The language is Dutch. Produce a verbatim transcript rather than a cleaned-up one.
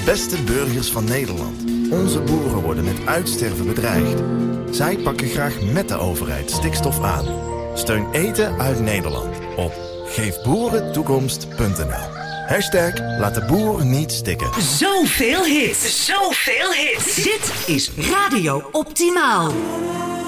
beste burgers van Nederland. Onze boeren worden met uitsterven bedreigd. Zij pakken graag met de overheid stikstof aan. Steun eten uit Nederland op geef boeren toekomst punt n l. Hashtag laat de boer niet stikken. Zoveel hits. Zoveel hits. Dit is Radio Optimaal.